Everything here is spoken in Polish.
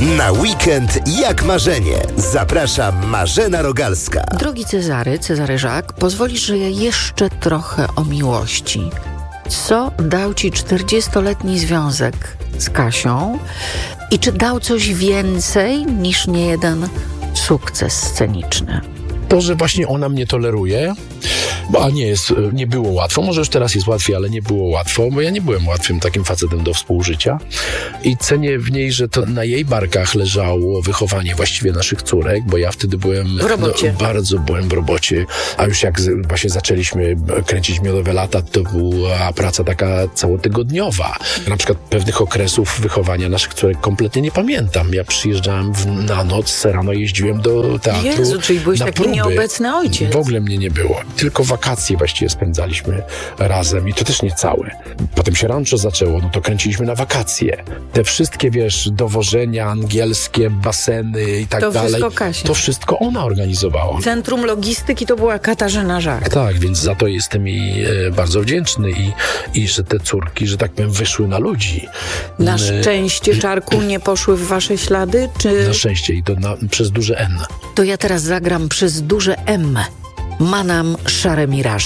Na weekend jak marzenie. Zaprasza Marzena Rogalska. Drogi Cezary Żak, pozwolisz, że ja jeszcze trochę o miłości. Co dał ci 40-letni związek z Kasią i czy dał coś więcej niż niejeden sukces sceniczny? To, że właśnie ona mnie toleruje, a nie było łatwo. Może już teraz jest łatwiej, ale nie było łatwo, bo ja nie byłem łatwym takim facetem do współżycia. I cenię w niej, że to na jej barkach leżało wychowanie właściwie naszych córek, bo ja wtedy byłem w robocie. Bardzo byłem w robocie. A już jak właśnie zaczęliśmy kręcić Miodowe lata, to była praca taka całotygodniowa. Na przykład pewnych okresów wychowania naszych córek kompletnie nie pamiętam. Ja przyjeżdżałem na noc, rano jeździłem do teatru. Jezu, czyli byłeś na taki próby. nieobecny ojciec. W ogóle mnie nie było. Tylko wakacje właściwie spędzaliśmy razem i to też nie całe. Potem się rancho zaczęło, no to kręciliśmy na wakacje. Te wszystkie, dowożenia angielskie, baseny i tak dalej. To wszystko Kasia. To wszystko ona organizowała. Centrum logistyki to była Katarzyna Żak. Tak, więc za to jestem jej bardzo wdzięczny i że te córki, że tak powiem, wyszły na ludzi. Na szczęście, Czarku, nie poszły w wasze ślady? Czy... Na szczęście i to przez duże N. To ja teraz zagram przez duże M. Manam szare miraże.